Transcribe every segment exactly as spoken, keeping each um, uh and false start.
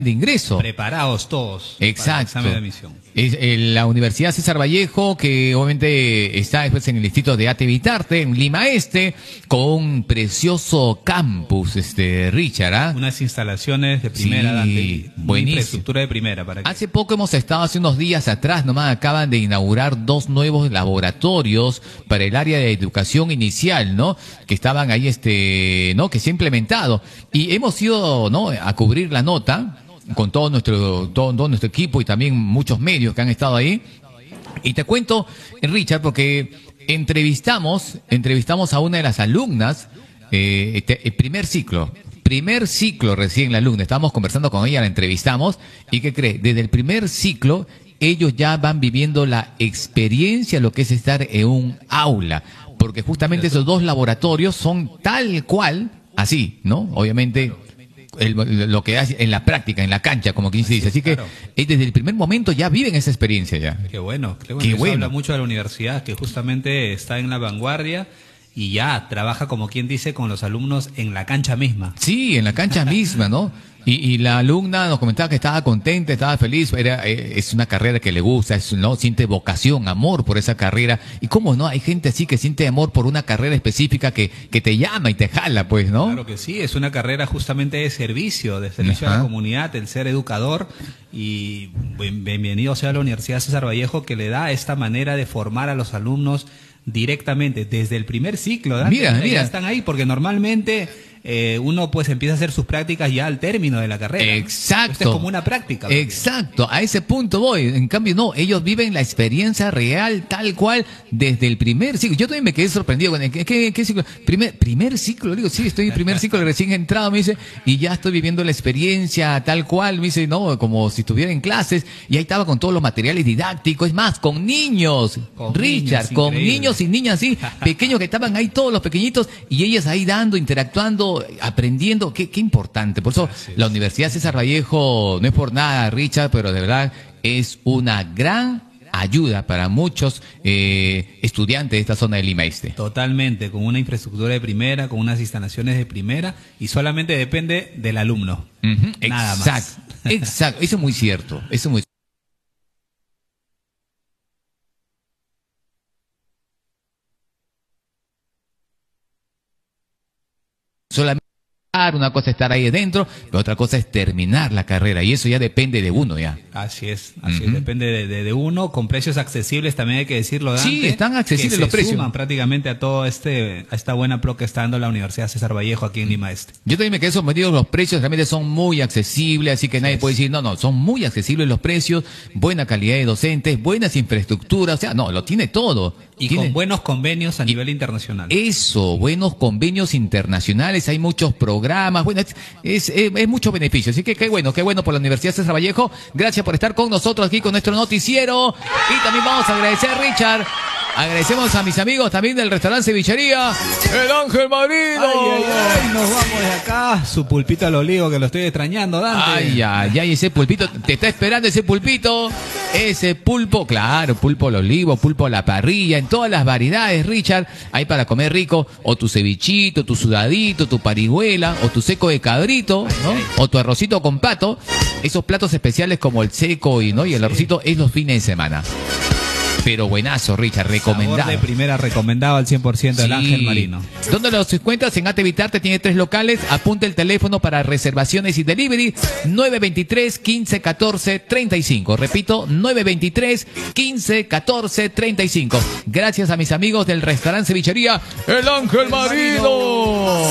de ingreso. Preparados todos. Exacto. Para el examen de admisión. Es, eh, la Universidad César Vallejo, que obviamente está después en el distrito de Atevitarte, en Lima Este, con un precioso campus, este Richard, ¿ah? Unas instalaciones de primera, Sí, Dante, una buenísimo. infraestructura de primera. Para que... Hace poco hemos estado, hace unos días atrás nomás, acaban de inaugurar dos nuevos laboratorios para el área de educación inicial, ¿no? Que estaban ahí, este, ¿no? Que se ha implementado. Y hemos ido, ¿no? A cubrir la nota con todo nuestro, todo, todo nuestro equipo y también muchos medios que han estado ahí. Y te cuento, Richard, porque entrevistamos, entrevistamos a una de las alumnas, eh, este, el primer ciclo. Primer ciclo recién la alumna, estábamos conversando con ella, la entrevistamos, y ¿qué cree? Desde el primer ciclo, ellos ya van viviendo la experiencia, lo que es estar en un aula, porque justamente esos dos laboratorios son tal cual, así, ¿no? Obviamente, el, lo que hace en la práctica, en la cancha, como quien se dice. Así que Claro. eh, desde el primer momento ya viven esa experiencia ya. Qué bueno, qué bueno. Qué Eso bueno. habla mucho de la universidad, que justamente está en la vanguardia y ya trabaja, como quien dice, con los alumnos en la cancha misma. Sí, en la cancha misma, ¿no? Y, y la alumna nos comentaba que estaba contenta, estaba feliz, era, eh, es una carrera que le gusta, es, ¿no? Siente vocación, amor por esa carrera. Y cómo no, hay gente así que siente amor por una carrera específica que, que te llama y te jala, pues, ¿no? Claro que sí, es una carrera justamente de servicio, de servicio a Ajá. la comunidad, el ser educador. Y buen- bienvenido sea a la Universidad César Vallejo, que le da esta manera de formar a los alumnos directamente desde el primer ciclo. Dante. Mira, Ya mira. están ahí, porque normalmente eh, uno pues empieza a hacer sus prácticas ya al término de la carrera. Exacto. Esto es como una práctica. ¿no? Exacto, a ese punto voy. En cambio, no, ellos viven la experiencia real, tal cual, desde el primer ciclo. Yo también me quedé sorprendido. con el- ¿Qué, qué, qué ciclo? Primer, primer ciclo, digo, sí, estoy en primer ciclo, recién entrado, me dice, y ya estoy viviendo la experiencia tal cual, me dice, no, como si estuviera en clases, y ahí estaba con todos los materiales didácticos, es más, con niños, Con Richard, niños, con increíble. niños y niñas así, pequeños que estaban ahí, todos los pequeñitos, y ellas ahí dando, interactuando, aprendiendo, qué, qué importante. Por eso, Así es. la Universidad César Vallejo, no es por nada, Richard, pero de verdad es una gran ayuda para muchos eh, estudiantes de esta zona de Lima Este. Totalmente, con una infraestructura de primera, con unas instalaciones de primera, y solamente depende del alumno. Ujú, Nada más. exacto, exacto, eso es muy cierto, eso es muy solamente una cosa es estar ahí dentro, pero otra cosa es terminar la carrera, y eso ya depende de uno ya. Así es, así Ujú. es, depende de, de, de uno, con precios accesibles también hay que decirlo, Dante, Sí, están accesibles que los se precios. suman prácticamente a todo este, a esta buena pro que está dando la Universidad César Vallejo aquí en Lima Este. Yo también me quedé sorprendido, los precios realmente son muy accesibles, así que nadie puede decir, no, no, son muy accesibles los precios, buena calidad de docentes, buenas infraestructuras, o sea, no, lo tiene todo. Y Tiene con buenos convenios a nivel internacional. eso, buenos convenios internacionales, hay muchos programas, bueno, es, es, es- es mucho beneficio, así que qué bueno, qué bueno por la Universidad César Vallejo, gracias por estar con nosotros aquí con nuestro noticiero, y también vamos a agradecer, Richard, agradecemos a mis amigos también del restaurante Cevichería, El Ángel Marino. Ay, ay, ay, nos vamos de acá, su pulpito al olivo que lo estoy extrañando, Dante. Ay, ay, ay, ese pulpito, te está esperando ese pulpito, ese pulpo, claro, pulpo al olivo, pulpo a la parrilla, en todas las variedades, Richard, hay para comer rico, o tu cevichito, tu sudadito, tu parihuela, o tu seco de cabrito, ¿no? O tu arrocito con pato, esos platos especiales como el seco y, ¿no? Y el arrocito es los fines de semana. Pero buenazo, Richard, recomendado. Sabor de primera, recomendado al cien por ciento del Sí. Ángel Marino. ¿Dónde los encuentras? En Atevitarte tiene tres locales. Apunta el teléfono para reservaciones y delivery nueve veintitrés, quince, catorce, treinta y cinco. Repito, nueve veintitrés, quince, catorce, treinta y cinco. Gracias a mis amigos del restaurante Cevichería El Ángel Marino.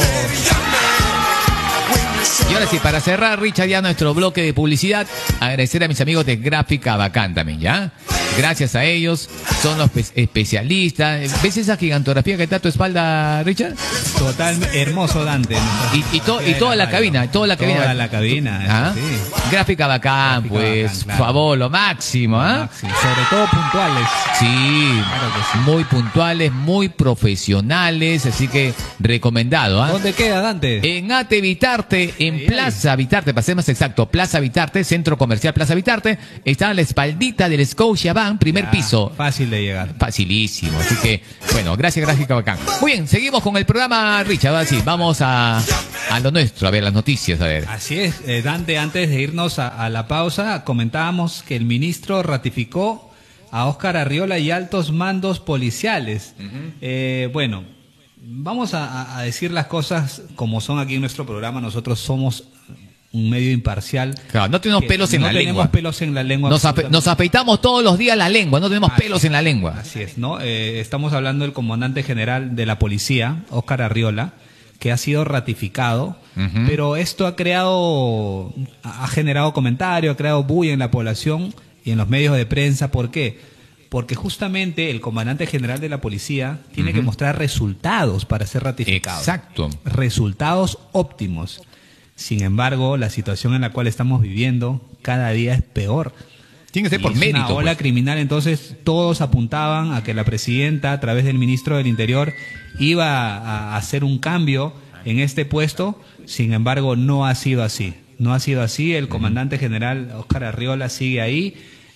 Y ahora sí, para cerrar, Richard, ya nuestro bloque de publicidad, agradecer a mis amigos de Gráfica Bacán también, ¿ya? Gracias a ellos, son los espe- especialistas. ¿Ves esa gigantografía que está a tu espalda, Richard? Totalmente hermoso, Dante. Y, y, to- y toda la cabina, toda la cabina. Toda la cabina, eso ¿Ah? sí. Gráfica Bacán, Gráfica pues, Bacán, por claro. favor, lo máximo, ¿ah? Máximo, sobre todo puntuales. Sí, Claro que sí. muy puntuales, muy profesionales, así que recomendado, ¿ah? ¿Dónde queda, Dante? En Ate Vitarte, en Ay, Plaza Vitarte, para ser más exacto, Plaza Vitarte, Centro Comercial Plaza Vitarte, está a la espaldita del Scotia Bank. van, primer Ya, piso. Fácil de llegar. Facilísimo, así que, bueno, gracias, gracias, Cabacán. Muy bien, seguimos con el programa, Richard, ahora sí, vamos a, a lo nuestro, a ver, las noticias, a ver. Así es, eh, Dante, antes de irnos a, a la pausa, comentábamos que el ministro ratificó a Óscar Arriola y altos mandos policiales. Uh-huh. eh, bueno, vamos a, a decir las cosas como son aquí en nuestro programa. Nosotros somos un medio imparcial. Claro, no tenemos pelos en no la lengua. No tenemos pelos en la lengua. Nos, ape nos afeitamos todos los días la lengua, no tenemos así, pelos en la lengua. Así es, ¿no? Eh, estamos hablando del comandante general de la policía, Óscar Arriola, que ha sido ratificado, uh-huh. pero esto ha creado, ha generado comentarios, ha creado bulla en la población y en los medios de prensa. ¿Por qué? Porque justamente el comandante general de la policía tiene uh-huh. que mostrar resultados para ser ratificado. Exacto. Resultados óptimos. Sin embargo, la situación en la cual estamos viviendo cada día es peor. Tiene que ser por mérito. Una ola pues. criminal, entonces todos apuntaban a que la presidenta, a través del ministro del Interior, iba a hacer un cambio en este puesto. Sin embargo, no ha sido así. No ha sido así. El comandante general Óscar Arriola sigue ahí.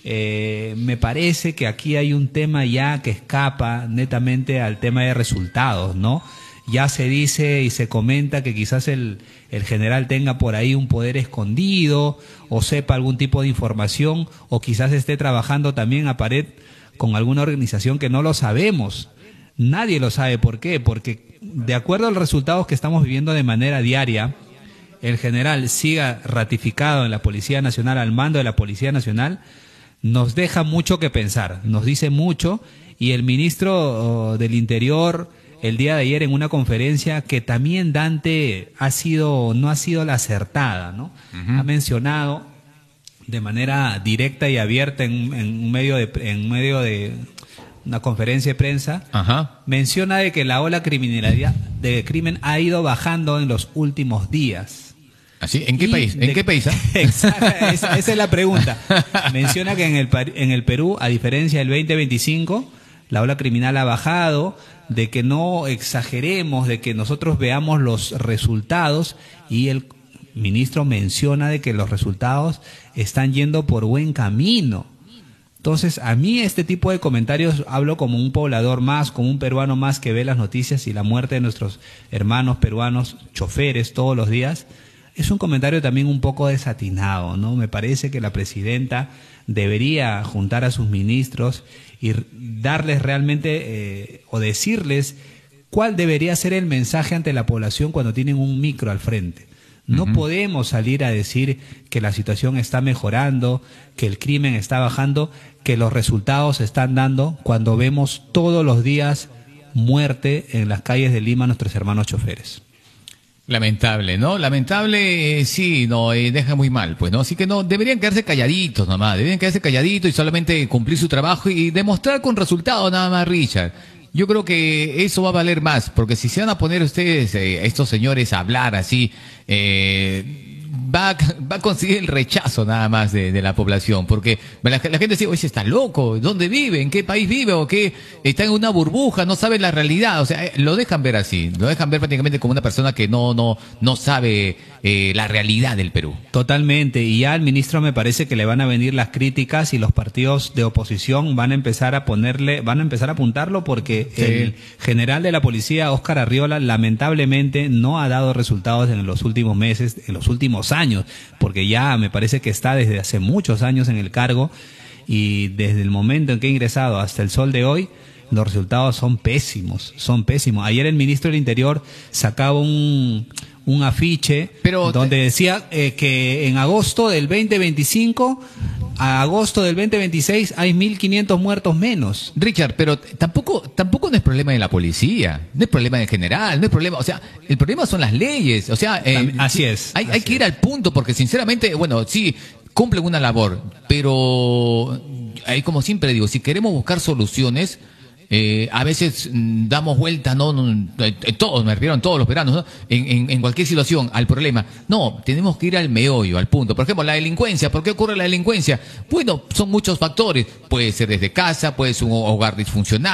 Eh, me parece que aquí hay un tema ya que escapa netamente al tema de resultados, ¿no? Ya se dice y se comenta que quizás el, el general tenga por ahí un poder escondido o sepa algún tipo de información o quizás esté trabajando también a pared con alguna organización que no lo sabemos. Nadie lo sabe. ¿Por qué? Porque de acuerdo a los resultados que estamos viviendo de manera diaria, el general siga ratificado en la Policía Nacional, al mando de la Policía Nacional, nos deja mucho que pensar, nos dice mucho. Y el ministro oh, del Interior, el día de ayer en una conferencia que también Dante ha sido, no ha sido la acertada, ¿no? Uh-huh. Ha mencionado de manera directa y abierta en, en un medio de, en medio de una conferencia de prensa, uh-huh. menciona de que la ola criminalidad de crimen ha ido bajando en los últimos días. ¿Así? ¿En qué y país? ¿En de, qué país? ¿eh? Exacto, esa, esa es la pregunta. Menciona que en el, en el Perú, a diferencia del veinte veinticinco, la ola criminal ha bajado, de que no exageremos, de que nosotros veamos los resultados, y el ministro menciona de que los resultados están yendo por buen camino. Entonces, a mí este tipo de comentarios, hablo como un poblador más, como un peruano más que ve las noticias y la muerte de nuestros hermanos peruanos, choferes todos los días, es un comentario también un poco desatinado, ¿no? Me parece que la presidenta debería juntar a sus ministros y darles realmente eh, o decirles cuál debería ser el mensaje ante la población cuando tienen un micro al frente. No uh-huh. podemos salir a decir que la situación está mejorando, que el crimen está bajando, que los resultados se están dando cuando vemos todos los días muerte en las calles de Lima a nuestros hermanos choferes. Lamentable, ¿no? Lamentable, eh, sí, no, eh, deja muy mal, pues, ¿no? Así que no, deberían quedarse calladitos nomás, deberían quedarse calladitos y solamente cumplir su trabajo y demostrar con resultados nada más, Richard. Yo creo que eso va a valer más, porque si se van a poner ustedes, eh, estos señores, a hablar así, eh, va, a, va a conseguir el rechazo nada más de, de la población, porque la, la gente dice, oye, está loco, ¿dónde vive? ¿En qué país vive? ¿O qué? Está en una burbuja, no sabe la realidad, o sea, lo dejan ver así, lo dejan ver prácticamente como una persona que no, no, no sabe eh, la realidad del Perú. Totalmente, y ya al ministro me parece que le van a venir las críticas y los partidos de oposición van a empezar a ponerle, van a empezar a apuntarlo porque sí. El general de la policía, Óscar Arriola, lamentablemente no ha dado resultados en los últimos meses, en los últimos años, porque ya me parece que está desde hace muchos años en el cargo y desde el momento en que ha ingresado hasta el sol de hoy, los resultados son pésimos, son pésimos. Ayer el ministro del Interior sacaba un, un afiche Pero, donde decía eh, que en agosto del veinte veinticinco a agosto del veinte veintiséis hay mil quinientos muertos menos. Richard, pero tampoco tampoco no es problema de la policía, no es problema del general, no es problema, o sea, el problema son las leyes, o sea, eh, así sí, es. Hay, así hay que es. ir al punto, porque sinceramente, bueno, sí, cumplen una labor, pero ahí como siempre digo, si queremos buscar soluciones, Eh, a veces mm, damos vuelta, no, no eh, todos, me refiero a todos los veranos, ¿no? en, en, en cualquier situación, al problema. No, tenemos que ir al meollo, al punto. Por ejemplo, la delincuencia. ¿Por qué ocurre la delincuencia? Bueno, son muchos factores. Puede ser desde casa, puede ser un hogar disfuncional,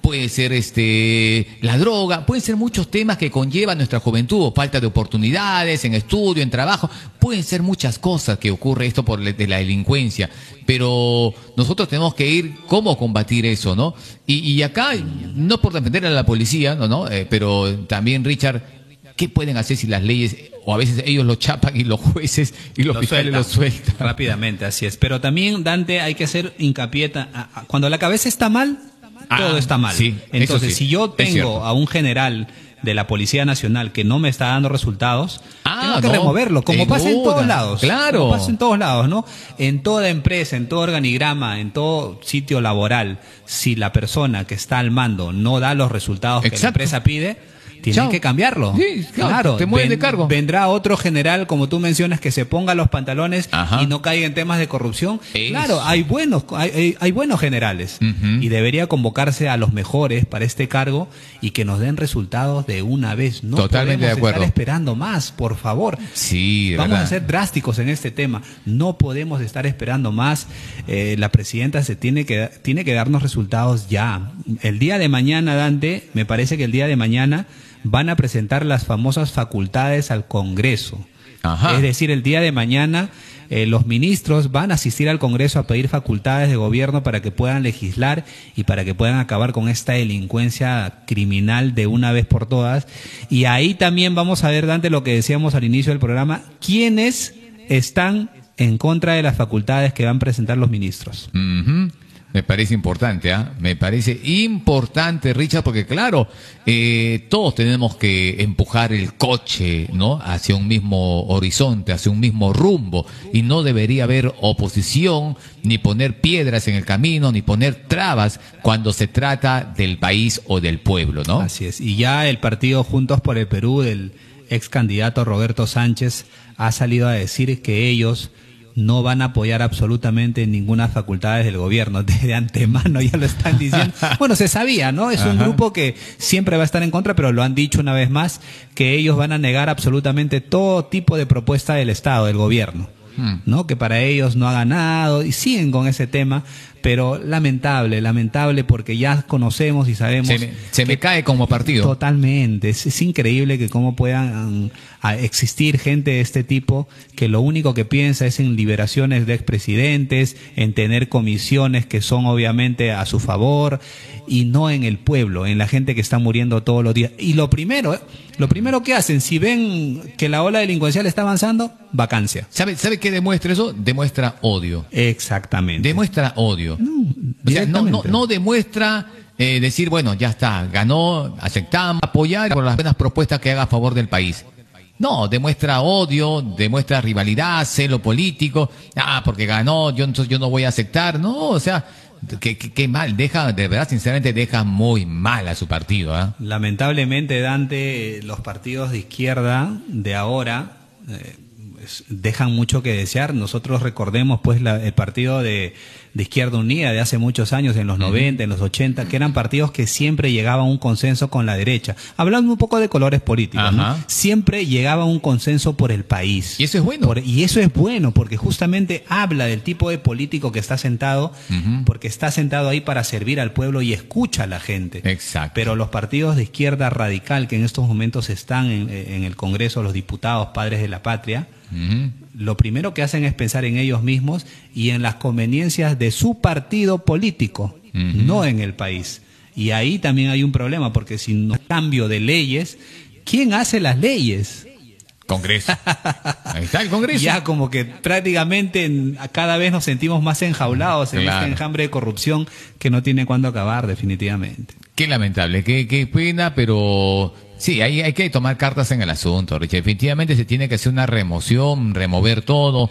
puede ser este la droga, pueden ser muchos temas que conlleva nuestra juventud, falta de oportunidades en estudio, en trabajo, pueden ser muchas cosas que ocurre esto por de la delincuencia, pero nosotros tenemos que ir cómo combatir eso, ¿no? Y, y acá, no por defender a la policía, no, no, eh, pero también, Richard, ¿qué pueden hacer si las leyes, o a veces ellos lo chapan y los jueces y los Lo fiscales sueltan. lo sueltan? Rápidamente, así es. Pero también, Dante, hay que hacer hincapié, ta- a- a- cuando la cabeza está mal, Ah, todo está mal. sí, eso Entonces, sí, si yo es cierto. tengo a un general de la Policía Nacional que no me está dando resultados, Ah, tengo que no, removerlo, como sin pasa en duda, todos lados. claro. Como pasa en todos lados, ¿no? En toda empresa, en todo organigrama, en todo sitio laboral, si la persona que está al mando no da los resultados que la Exacto. empresa pide, tienen Chao. que cambiarlo. Sí, claro, te mueven de cargo. Vendrá otro general, como tú mencionas, que se ponga los pantalones Ajá. y no caiga en temas de corrupción. Eso. Claro, hay buenos, hay, hay- hay buenos generales. Ujú. Y debería convocarse a los mejores para este cargo y que nos den resultados de una vez. No Totalmente podemos de acuerdo. estar esperando más, por favor. Sí, de Vamos verdad. a ser drásticos en este tema. No podemos estar esperando más. Eh, la presidenta se tiene que tiene que darnos resultados ya. El día de mañana, Dante, me parece que el día de mañana van a presentar las famosas facultades al Congreso. Ajá. Es decir, el día de mañana eh, los ministros van a asistir al Congreso a pedir facultades de gobierno para que puedan legislar y para que puedan acabar con esta delincuencia criminal de una vez por todas. Y ahí también vamos a ver, Dante, lo que decíamos al inicio del programa, quiénes están en contra de las facultades que van a presentar los ministros. Ujú. Me parece importante, ¿ah? Me parece importante, Richard, porque claro, eh, todos tenemos que empujar el coche, ¿no? Hacia un mismo horizonte, hacia un mismo rumbo, y no debería haber oposición, ni poner piedras en el camino, ni poner trabas cuando se trata del país o del pueblo, ¿no? Así es. Y ya el partido Juntos por el Perú del ex candidato Roberto Sánchez ha salido a decir que ellos no van a apoyar absolutamente ninguna facultad del gobierno. De antemano ya lo están diciendo. Bueno, se sabía, ¿no? Es un Ajá. grupo que siempre va a estar en contra, pero lo han dicho una vez más, que ellos van a negar absolutamente todo tipo de propuesta del Estado, del gobierno. Hmm. ¿No? Que para ellos no ha ganado y siguen con ese tema, pero lamentable, lamentable porque ya conocemos y sabemos. Se me, se me cae como partido. Totalmente, es, es increíble que cómo puedan a existir gente de este tipo que lo único que piensa es en liberaciones de expresidentes, en tener comisiones que son obviamente a su favor y no en el pueblo, en la gente que está muriendo todos los días. Y lo primero, ¿eh? lo primero que hacen, si ven que la ola delincuencial está avanzando, vacancia. ¿Sabe, ¿Sabe qué demuestra eso? Demuestra odio. Exactamente. Demuestra odio. No, O sea, no, no, directamente. no demuestra eh, decir, bueno, ya está, ganó, aceptamos, apoyar por las buenas propuestas que haga a favor del país. No, demuestra odio, demuestra rivalidad, celo político. Ah, porque ganó, yo entonces yo no voy a aceptar. No, o sea, qué, qué, qué mal, deja, de verdad, sinceramente, deja muy mal a su partido, ¿ah? Lamentablemente, Dante, los partidos de izquierda de ahora eh, es- dejan mucho que desear. Nosotros recordemos pues la- el partido de, de Izquierda Unida de hace muchos años, en los noventa, en los ochenta, que eran partidos que siempre llegaban a un consenso con la derecha. Hablando un poco de colores políticos, ¿no? Ajá. Siempre llegaba a un consenso por el país. Y eso es bueno. Por- y eso es bueno, porque justamente habla del tipo de político que está sentado, Ujú. porque está sentado ahí para servir al pueblo y escucha a la gente. Exacto. Pero los partidos de izquierda radical que en estos momentos están en, en el Congreso, los diputados, padres de la patria, Ujú. lo primero que hacen es pensar en ellos mismos y en las conveniencias de su partido político, Ujú. no en el país. Y ahí también hay un problema, porque si no hay cambio de leyes, ¿quién hace las leyes? Congreso. Ahí está el Congreso. Ya como que prácticamente en- a cada vez nos sentimos más enjaulados en Claro. este enjambre de corrupción que no tiene cuándo acabar, definitivamente. Qué lamentable, qué, qué pena, pero sí, hay, hay que tomar cartas en el asunto, Richard. Definitivamente se tiene que hacer una remoción, remover todo,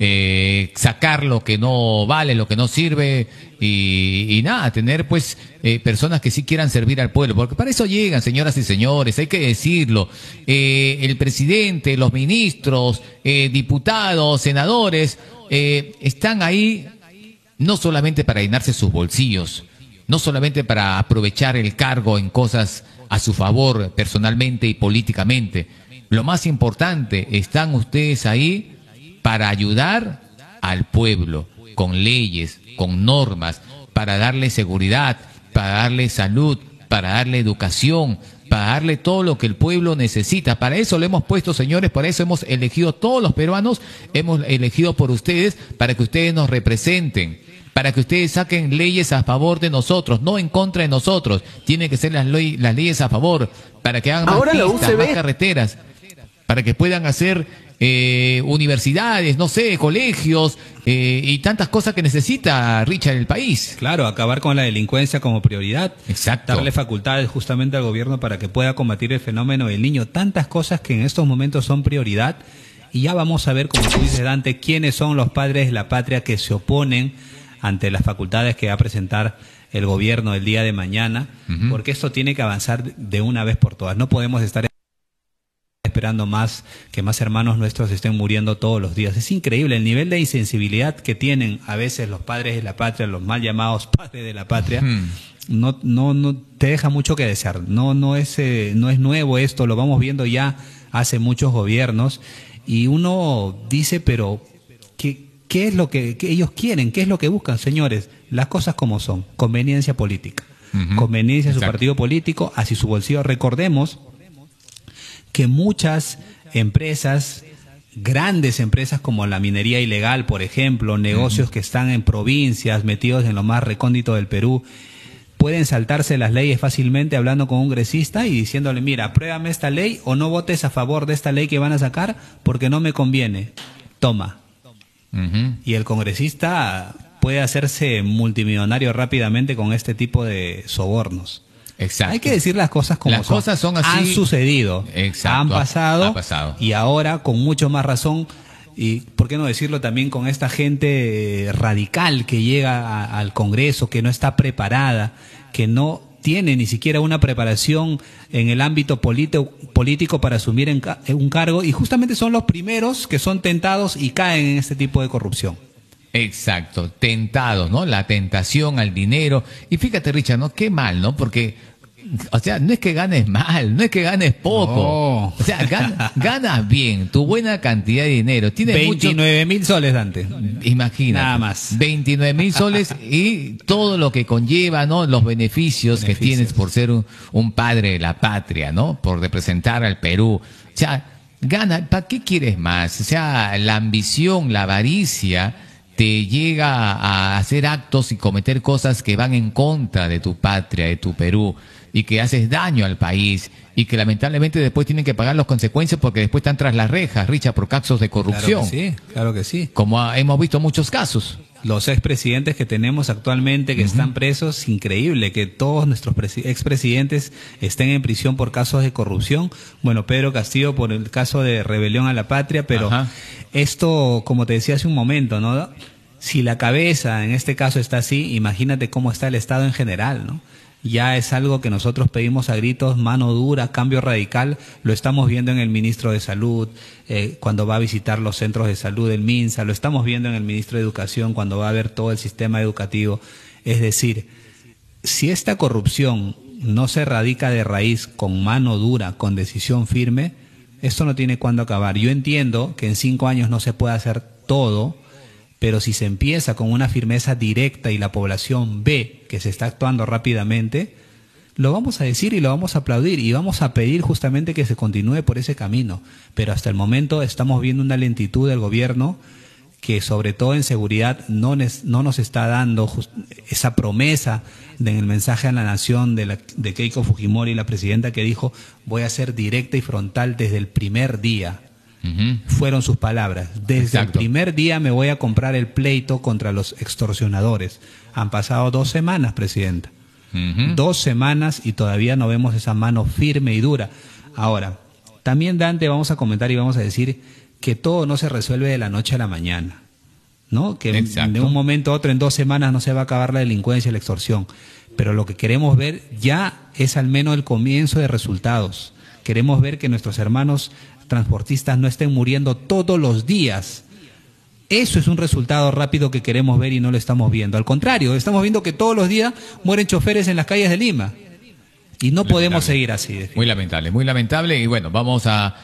eh, sacar lo que no vale, lo que no sirve y, y nada, tener pues eh, personas que sí quieran servir al pueblo, porque para eso llegan, señoras y señores, hay que decirlo. Eh, el presidente, los ministros, eh, diputados, senadores, eh, están ahí no solamente para llenarse sus bolsillos, no solamente para aprovechar el cargo en cosas a su favor personalmente y políticamente. Lo más importante, están ustedes ahí para ayudar al pueblo, con leyes, con normas, para darle seguridad, para darle salud, para darle educación, para darle todo lo que el pueblo necesita. Para eso lo hemos puesto, señores, para eso hemos elegido todos los peruanos, hemos elegido por ustedes, para que ustedes nos representen, para que ustedes saquen leyes a favor de nosotros, no en contra de nosotros. Tienen que ser las, ley, las leyes a favor, para que hagan más Ahora pistas, más carreteras, para que puedan hacer eh, universidades, no sé, colegios eh, y tantas cosas que necesita, Richard, el país. Claro, acabar con la delincuencia como prioridad. Exacto. Darle facultades justamente al gobierno para que pueda combatir el fenómeno del niño. Tantas cosas que en estos momentos son prioridad. Y ya vamos a ver, como tú dices, Dante, quiénes son los padres de la patria que se oponen ante las facultades que va a presentar el gobierno el día de mañana, uh-huh. porque esto tiene que avanzar de una vez por todas. No podemos estar esperando más, que más hermanos nuestros estén muriendo todos los días. Es increíble el nivel de insensibilidad que tienen a veces los padres de la patria, los mal llamados padres de la patria. Uh-huh. No, no, no te deja mucho que desear. No, no es, eh, no es nuevo esto, lo vamos viendo ya hace muchos gobiernos y uno dice, pero ¿qué? ¿Qué es lo que, que ellos quieren? ¿Qué es lo que buscan, señores? Las cosas como son. Conveniencia política. Uh-huh. Conveniencia de su partido político, hacia su bolsillo. Recordemos que muchas empresas, grandes empresas como la minería ilegal, por ejemplo, negocios uh-huh. que están en provincias, metidos en lo más recóndito del Perú, pueden saltarse las leyes fácilmente hablando con un congresista y diciéndole, mira, apruébame esta ley o no votes a favor de esta ley que van a sacar porque no me conviene. Toma. Uh-huh. Y el congresista puede hacerse multimillonario rápidamente con este tipo de sobornos. Exacto. Hay que decir las cosas como las son. cosas son así. Han sucedido, Exacto. han pasado, ha, ha pasado, y ahora con mucho más razón, y por qué no decirlo también con esta gente radical que llega a, al Congreso, que no está preparada, que no tiene ni siquiera una preparación en el ámbito político, político para asumir en ca un cargo, y justamente son los primeros que son tentados y caen en este tipo de corrupción. Exacto, tentados, ¿no? La tentación al dinero. Y fíjate, Richard, ¿no? Qué mal, ¿no? Porque, o sea, no es que ganes mal, no es que ganes poco. No. O sea, gan ganas bien, tu buena cantidad de dinero. Tienes veintinueve mil soles, Dante. Imagínate. Nada más. veintinueve mil soles y todo lo que conlleva, ¿no? Los beneficios, beneficios. que tienes por ser un, un padre de la patria, ¿no? Por representar al Perú. O sea, gana, ¿para qué quieres más? O sea, la ambición, la avaricia te llega a hacer actos y cometer cosas que van en contra de tu patria, de tu Perú, y que haces daño al país, y que lamentablemente después tienen que pagar las consecuencias porque después están tras las rejas, Richard, por casos de corrupción. Claro que sí, claro que sí. Como ha, hemos visto muchos casos. Los expresidentes que tenemos actualmente que uh-huh. están presos, increíble que todos nuestros expresidentes estén en prisión por casos de corrupción. Bueno, Pedro Castillo por el caso de rebelión a la patria, pero Ajá. esto, como te decía hace un momento, ¿no? Si la cabeza en este caso está así, imagínate cómo está el Estado en general, ¿no? Ya es algo que nosotros pedimos a gritos, mano dura, cambio radical. Lo estamos viendo en el ministro de Salud, eh, cuando va a visitar los centros de salud del MINSA. Lo estamos viendo en el ministro de Educación, cuando va a ver todo el sistema educativo. Es decir, si esta corrupción no se erradica de raíz con mano dura, con decisión firme, esto no tiene cuándo acabar. Yo entiendo que en cinco años no se puede hacer todo, pero si se empieza con una firmeza directa y la población ve que se está actuando rápidamente, lo vamos a decir y lo vamos a aplaudir y vamos a pedir justamente que se continúe por ese camino. Pero hasta el momento estamos viendo una lentitud del gobierno que sobre todo en seguridad no, no nos está dando esa promesa de, en el mensaje a la nación de, la, de Keiko Fujimori, la presidenta, que dijo voy a ser directa y frontal desde el primer día. Uh-huh. Fueron sus palabras. Desde Exacto. el primer día me voy a comprar el pleito contra los extorsionadores. Han pasado dos semanas, presidenta. Uh-huh. Dos semanas y todavía no vemos esa mano firme y dura. Ahora, también, Dante, vamos a comentar y vamos a decir que todo no se resuelve de la noche a la mañana, ¿no? Que Exacto. de un momento a otro, en dos semanas, no se va a acabar la delincuencia y la extorsión. Pero lo que queremos ver ya es al menos el comienzo de resultados. Queremos ver que nuestros hermanos transportistas no estén muriendo todos los días. Eso es un resultado rápido que queremos ver y no lo estamos viendo. Al contrario, estamos viendo que todos los días mueren choferes en las calles de Lima. Y no podemos seguir así. Muy lamentable, muy lamentable. Y bueno, vamos a,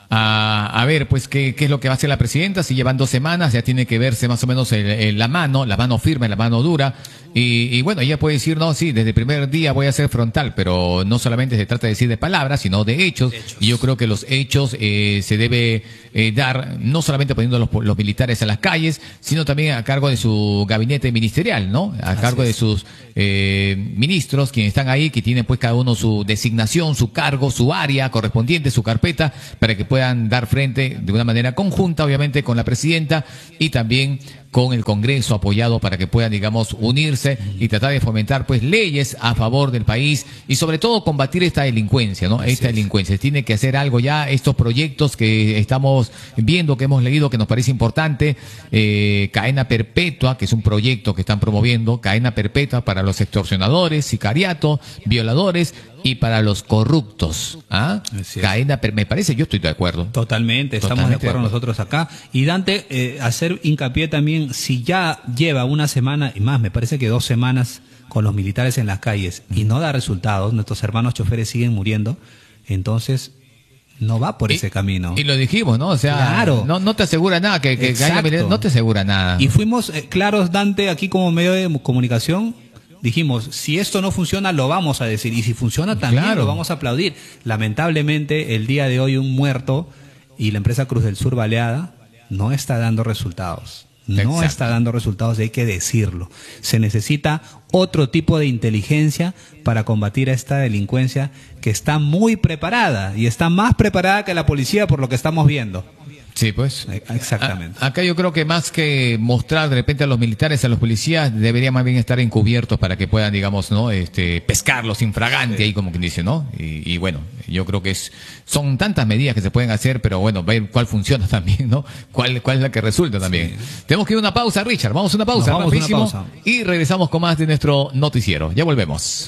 a, a ver, pues, qué, qué es lo que va a hacer la presidenta. Si llevan dos semanas, ya tiene que verse más o menos el, el, la mano, la mano firme, la mano dura. Y, y bueno, ella puede decir, no, sí, desde el primer día voy a ser frontal, pero no solamente se trata de decir de palabras, sino de hechos. hechos. Y yo creo que los hechos eh, se debe eh, dar, no solamente poniendo los, los militares a las calles, sino también a cargo de su gabinete ministerial, ¿no? A Así cargo es. de sus eh, ministros, quienes están ahí, que tienen pues cada uno su designación, su cargo, su área correspondiente, su carpeta, para que puedan dar frente de una manera conjunta, obviamente, con la presidenta y también con el Congreso apoyado para que puedan, digamos, unirse y tratar de fomentar, pues, leyes a favor del país y sobre todo combatir esta delincuencia, ¿no? Así esta es. delincuencia. Tiene que hacer algo ya, estos proyectos que estamos viendo, que hemos leído, que nos parece importante, eh, cadena perpetua, que es un proyecto que están promoviendo, cadena perpetua para los extorsionadores, sicariato, violadores, y para los corruptos, ¿ah? Cadena, me parece, yo estoy de acuerdo. Totalmente, estamos Totalmente de, acuerdo de acuerdo nosotros acá. Y Dante, eh, hacer hincapié también, si ya lleva una semana y más, me parece que dos semanas con los militares en las calles y no da resultados, nuestros hermanos choferes siguen muriendo, entonces no va por y, ese camino. Y lo dijimos, ¿no? O sea, claro. no, no te asegura nada, que, que haya, no te asegura nada. Y fuimos eh, claros, Dante, aquí como medio de comunicación. Dijimos, si esto no funciona, lo vamos a decir. Y si funciona, también claro. lo vamos a aplaudir. Lamentablemente, el día de hoy un muerto y la empresa Cruz del Sur baleada no está dando resultados. No Exacto. está dando resultados, hay que decirlo. Se necesita otro tipo de inteligencia para combatir a esta delincuencia que está muy preparada. Y está más preparada que la policía por lo que estamos viendo. Sí, pues. Exactamente. A, acá yo creo que más que mostrar de repente a los militares, a los policías, deberían más bien estar encubiertos para que puedan, digamos, ¿no? Este, pescarlos infragante, sí. ahí como quien dice, ¿no? Y, y bueno, yo creo que es, son tantas medidas que se pueden hacer, pero bueno, ver cuál funciona también, ¿no? Cuál, cuál es la que resulta también. Sí. Tenemos que ir a una pausa, Richard. Vamos a una pausa, vamos rapidísimo. Una pausa. Y regresamos con más de nuestro noticiero. Ya volvemos.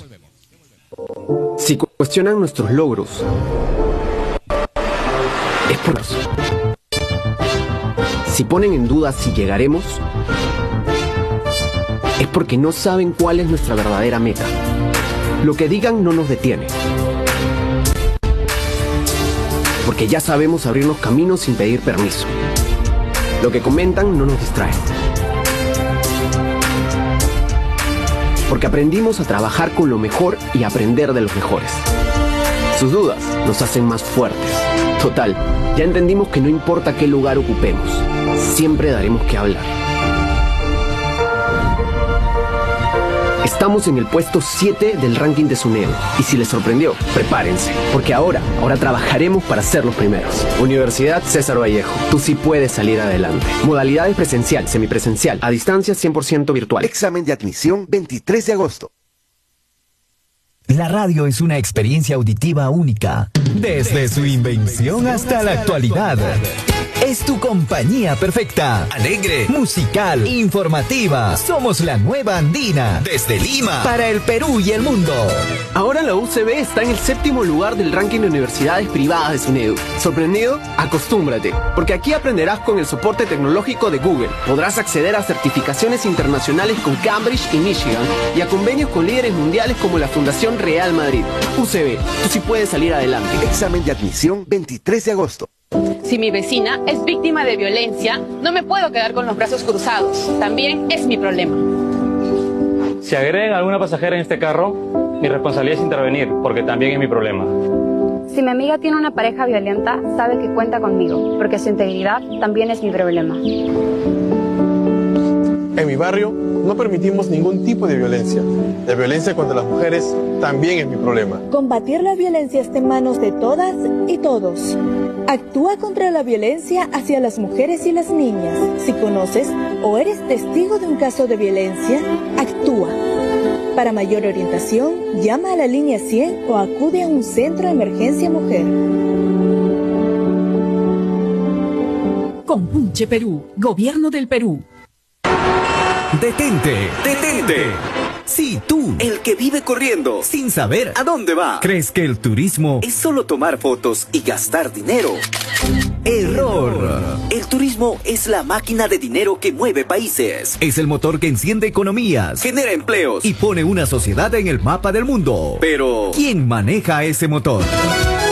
Si cuestionan nuestros logros, es por eso. Si ponen en duda si llegaremos, es porque no saben cuál es nuestra verdadera meta. Lo que digan no nos detiene. Porque ya sabemos abrirnos caminos sin pedir permiso. Lo que comentan no nos distrae. Porque aprendimos a trabajar con lo mejor y aprender de los mejores. Sus dudas nos hacen más fuertes. Total, ya entendimos que no importa qué lugar ocupemos, siempre daremos que hablar. Estamos en el puesto siete del ranking de SUNEDU. Y si les sorprendió, prepárense, porque ahora, ahora trabajaremos para ser los primeros. Universidad César Vallejo, tú sí puedes salir adelante. Modalidades presencial, semipresencial, a distancia cien por ciento virtual. Examen de admisión veintitrés de agosto. La radio es una experiencia auditiva única, desde su invención hasta la actualidad. Es tu compañía perfecta. Alegre, musical, informativa. Somos la nueva Andina, desde Lima, para el Perú y el mundo. Ahora la U C B está en el séptimo lugar del ranking de universidades privadas de SUNEDU. ¿Sorprendido? Acostúmbrate, porque aquí aprenderás con el soporte tecnológico de Google. Podrás acceder a certificaciones internacionales con Cambridge y Michigan y a convenios con líderes mundiales como la Fundación Real Madrid. U C B, tú sí puedes salir adelante. Examen de admisión veintitrés de agosto. Si mi vecina es víctima de violencia, no me puedo quedar con los brazos cruzados. También es mi problema. Si agreden a alguna pasajera en este carro, mi responsabilidad es intervenir, porque también es mi problema. Si mi amiga tiene una pareja violenta, sabe que cuenta conmigo, porque su integridad también es mi problema. En mi barrio no permitimos ningún tipo de violencia. La violencia contra las mujeres también es mi problema. Combatir la violencia está en manos de todas y todos. Actúa contra la violencia hacia las mujeres y las niñas. Si conoces o eres testigo de un caso de violencia, actúa. Para mayor orientación, llama a la línea cien o acude a un centro de emergencia mujer. Compunche Perú, Gobierno del Perú. Detente, detente. Sí, tú, el que vive corriendo, sin saber a dónde va. ¿Crees que el turismo es solo tomar fotos y gastar dinero? Error. El turismo es la máquina de dinero que mueve países. Es el motor que enciende economías, genera empleos y pone una sociedad en el mapa del mundo. Pero, ¿quién maneja ese motor?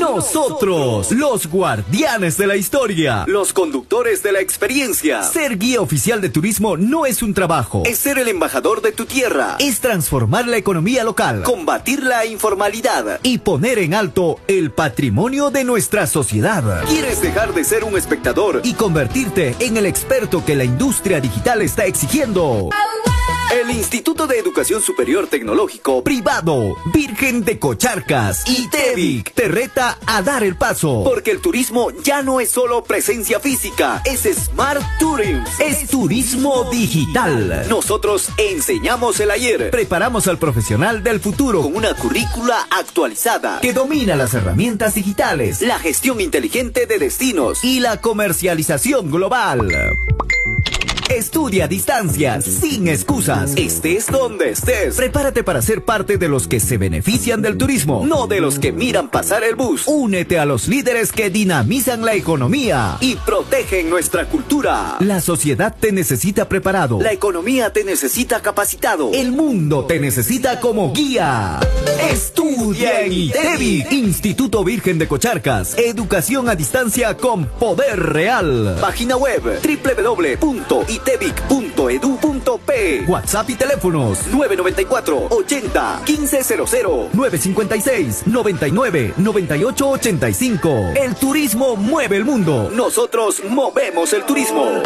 Nosotros, los guardianes de la historia, los conductores de la experiencia. Ser guía oficial de turismo no es un trabajo, es ser el embajador de tu tierra, es transformar la economía local, combatir la informalidad y poner en alto el patrimonio de nuestra sociedad. ¿Quieres dejar de ser un espectador y convertirte en el experto que la industria digital está exigiendo? El Instituto de Educación Superior Tecnológico Privado Virgen de Cocharcas, ITEVIC, te reta a dar el paso, porque el turismo ya no es solo presencia física, es Smart Tourism, es turismo digital. Nosotros enseñamos el ayer, preparamos al profesional del futuro con una currícula actualizada que domina las herramientas digitales, la gestión inteligente de destinos y la comercialización global. Estudia a distancia, sin excusas. Estés donde estés. Prepárate para ser parte de los que se benefician del turismo, no de los que miran pasar el bus. Únete a los líderes que dinamizan la economía y protegen nuestra cultura. La sociedad te necesita preparado. La economía te necesita capacitado. El mundo te necesita como guía. Estudia en ITEVIC, Instituto Virgen de Cocharcas. Educación a distancia con poder real. Página web doble u doble u doble u punto itevic punto edu punto pe. WhatsApp y teléfonos nueve nueve cuatro, ochenta, quince cero cero, nueve cinco seis, noventa y nueve, noventa y ocho ochenta y cinco. El turismo mueve el mundo. Nosotros movemos el turismo.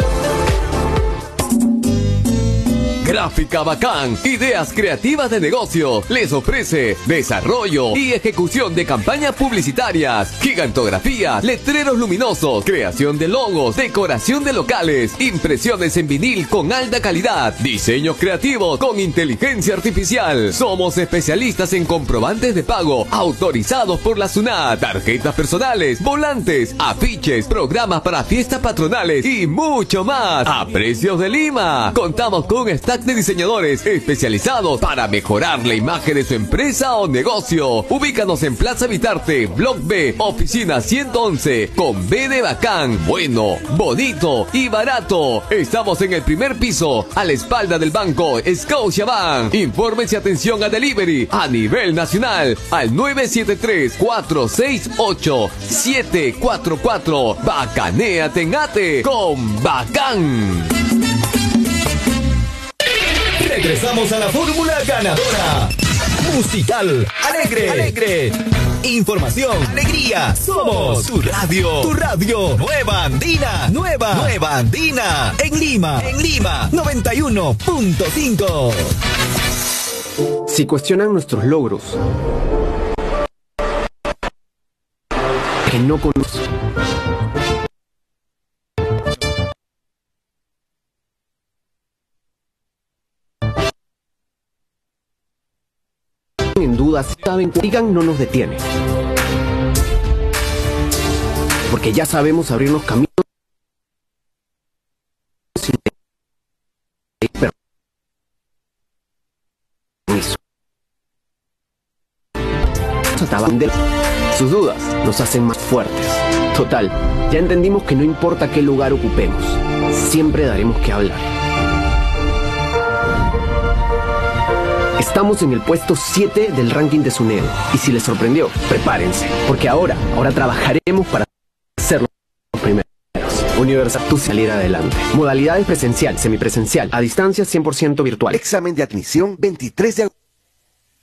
Gráfica Bacán, ideas creativas de negocio, les ofrece desarrollo y ejecución de campañas publicitarias, gigantografías, letreros luminosos, creación de logos, decoración de locales, impresiones en vinil con alta calidad, diseños creativos con inteligencia artificial. Somos especialistas en comprobantes de pago autorizados por la SUNAT, tarjetas personales, volantes, afiches, programas para fiestas patronales y mucho más a precios de Lima. Contamos con un stack de diseñadores especializados para mejorar la imagen de su empresa o negocio. Ubícanos en Plaza Vitarte, Block B, oficina ciento once, con B de bacán, bueno, bonito y barato. Estamos en el primer piso, a la espalda del banco Scotiabank. Informes y atención a delivery a nivel nacional al nueve siete tres, cuatro seis ocho, siete cuatro cuatro. Bacanéate en Ate con Bacán. Regresamos a la fórmula ganadora. Musical, alegre, alegre. Información, alegría. Somos tu radio, tu radio. Nueva Andina, nueva, nueva Andina. En Lima, en Lima, noventa y uno punto cinco. Si cuestionan nuestros logros, que no conocen, en dudas, saben que digan no nos detiene. Porque ya sabemos abrirnos caminos sin permiso. Sus dudas nos hacen más fuertes. Total, ya entendimos que no importa qué lugar ocupemos, siempre daremos que hablar. Estamos en el puesto siete del ranking de SUNEDU. Y si les sorprendió, prepárense, porque ahora, ahora trabajaremos para ser los primeros. Universidad, tú salir adelante. Modalidades presencial, semipresencial, a distancia cien por ciento virtual. Examen de admisión veintitrés de agosto.